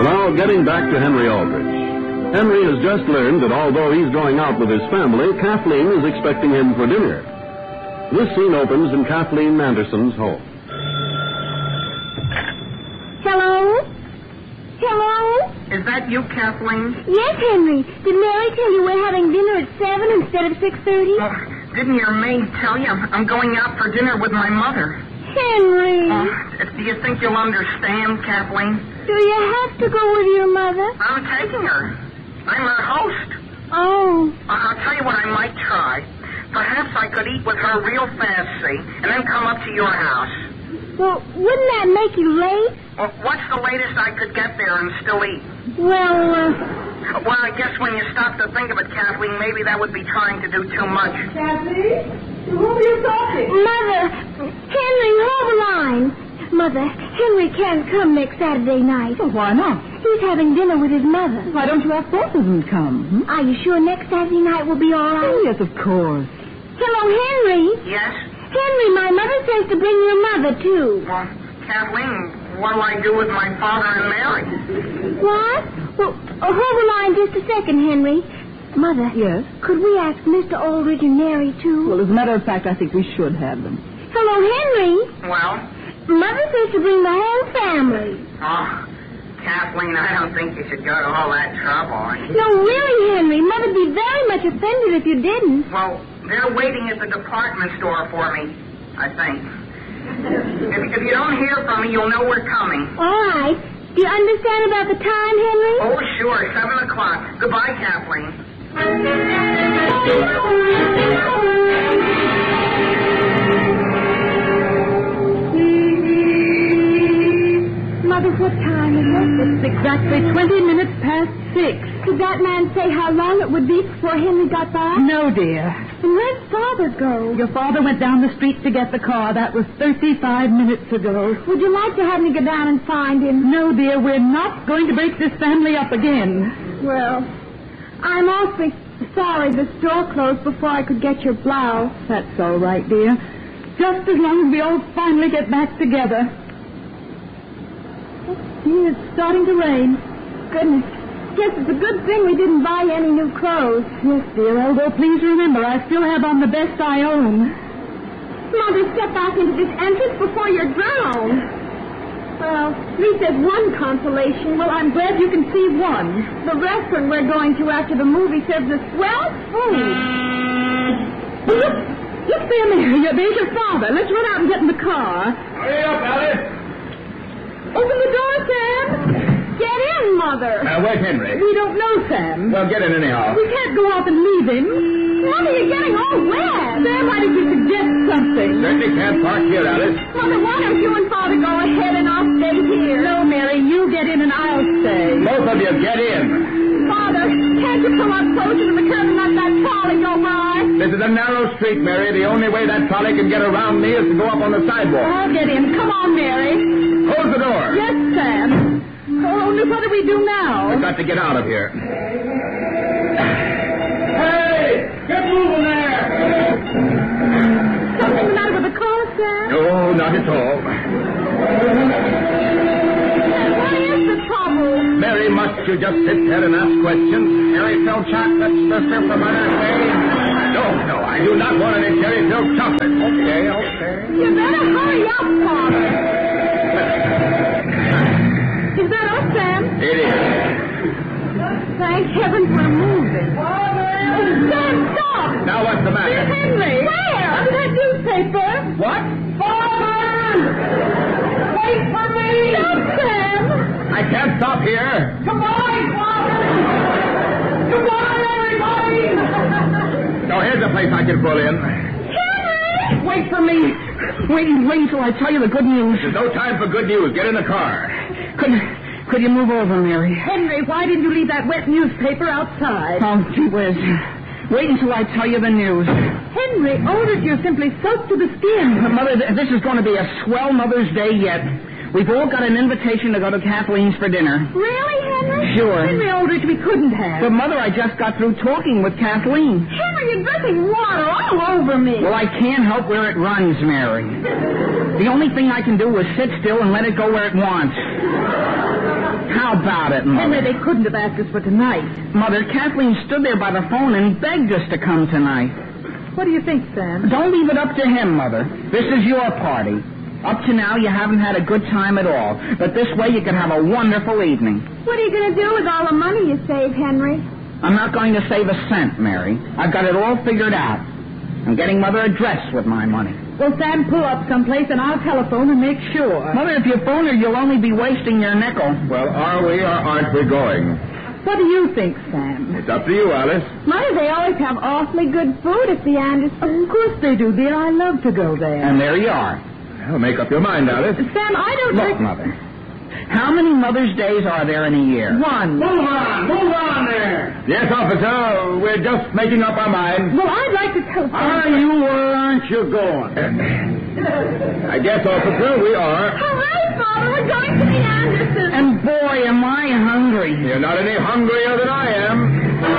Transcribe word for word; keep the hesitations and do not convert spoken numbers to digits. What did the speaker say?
Now, getting back to Henry Aldrich. Henry has just learned that although he's going out with his family, Kathleen is expecting him for dinner. This scene opens in Kathleen Anderson's home. Hello? Hello? Is that you, Kathleen? Yes, Henry. Did Mary tell you we're having dinner at seven instead of six thirty? Oh, didn't your maid tell you? I'm going out for dinner with my mother. Henry. Oh, do you think you'll understand, Kathleen? Do you have to go with your mother? I'm taking her. I'm her host. Oh. I'll tell you what I might try. Perhaps I could eat with her real fast, see, and then come up to your house. Well, wouldn't that make you late? Well, what's the latest I could get there and still eat? Well, uh... Well, I guess when you stop to think of it, Kathleen, maybe that would be trying to do too much. Kathleen? To whom are you talking? Mother! Henry, hold the line. Mother, Henry can't come next Saturday night. Well, why not? He's having dinner with his mother. Why don't you have both of them come? Hmm? Are you sure next Saturday night will be all right? Oh, yes, of course. Hello, Henry. Yes? Henry, my mother says to bring your mother, too. Well, Kathleen, what'll I do with my father and Mary? What? Well, oh, hold the line just a second, Henry. Mother. Yes? Could we ask Mister Aldrich and Mary, too? Well, as a matter of fact, I think we should have them. Hello, Henry. Well? Mother says to bring the whole family. Oh, Kathleen, I don't think you should go to all that trouble. No, really, Henry. Mother'd be very much offended if you didn't. Well, they're waiting at the department store for me, I think. If, if you don't hear from me, you'll know we're coming. All right. Do you understand about the time, Henry? Oh, sure. Seven o'clock. Goodbye, Kathleen. Mother, what time is it? It's exactly twenty minutes past six. Did that man say how long it would be before Henry got back? No, dear. And where'd Father go? Your father went down the street to get the car. That was thirty-five minutes ago. Would you like to have me go down and find him? No, dear, we're not going to break this family up again. Well, I'm awfully sorry the store closed before I could get your blouse. That's all right, dear. Just as long as we all finally get back together. See, it's starting to rain. Goodness. Yes, it's a good thing we didn't buy any new clothes. Yes, dear, although please remember, I still have on the best I own. Mother, step back into this entrance before you're drowned. Well, at least there's one consolation. Well, I'm glad you can see one. The restaurant we're going to after the movie serves us swell food. Well, look, look there, Mary. There's your father. Let's run out and get in the car. Hurry up, Alice. Open the door, Sam. Get in, Mother. Uh, where's Henry? We don't know, Sam. Well, get in anyhow. We can't go off and leave him. Mother, you're getting all wet. Sam, why did you suggest something? Certainly can't park here, Alice. Mother, why don't you and Father go ahead and I'll stay here? No, Mary, you get in and I'll stay. Both of you, get in. Father, can't you pull up closer to the curb and let that trolley go by? This is a narrow street, Mary. The only way that trolley can get around me is to go up on the sidewalk. I'll get in. Come on, Mary. Close the door. Yes, Sam. Oh, what do we do now? We've got to get out of here. Hey! Get moving there! Something the matter with the car, Sam? No, not at all. What is the trouble? Mary, must you just sit there and ask questions? Cherry filled chocolate, sister from Mother's Day? No, no, I do not want any cherry filled chocolate. Okay, okay. You better hurry up, Father. Is that us, Sam? It is. Thank heaven we're moving. Father! Sam, stop! Now what's the matter? Dear Henry! Where? Under that newspaper. What? Father! Wait for me! Stop, Sam! I can't stop here. Goodbye, Father! Goodbye, everybody! So here's a place I can pull in. Henry! Wait for me. Wait, wait until I tell you the good news. There's no time for good news. Get in the car. Could, could you move over, Mary? Henry, why didn't you leave that wet newspaper outside? Oh, gee whiz. Wait until I tell you the news. Henry, Aldrich, you're simply soaked to the skin. Mother, this is going to be a swell Mother's Day yet. We've all got an invitation to go to Kathleen's for dinner. Really, Henry? Sure. Henry Aldrich, we couldn't have. But, Mother, I just got through talking with Kathleen. Henry, you're dripping water all over me. Well, I can't help where it runs, Mary. The only thing I can do is sit still and let it go where it wants. How? How about it, Mother? Henry, they couldn't have asked us for tonight. Mother, Kathleen stood there by the phone and begged us to come tonight. What do you think, Sam? Don't leave it up to him, Mother. This is your party. Up to now, you haven't had a good time at all. But this way, you can have a wonderful evening. What are you going to do with all the money you save, Henry? I'm not going to save a cent, Mary. I've got it all figured out. I'm getting Mother a dress with my money. Well, Sam, pull up someplace and I'll telephone and make sure. Mother, if you phone her, you'll only be wasting your nickel. Well, are we or aren't we going? What do you think, Sam? It's up to you, Alice. Mother, they always have awfully good food at the Andersons. Of course they do, dear. I love to go there. And there you are. Well, make up your mind, Alice. Sam, I don't Look, think... Mother, how many Mother's Days are there in a year? One. Move on! Move on there! Yes, officer. We're just making up our minds. Well, I'd like to tell Sam... Are you or aren't you going? I guess, officer, we are. Hooray, Father! We're going to the Andersons. And boy, am I hungry. You're not any hungrier than I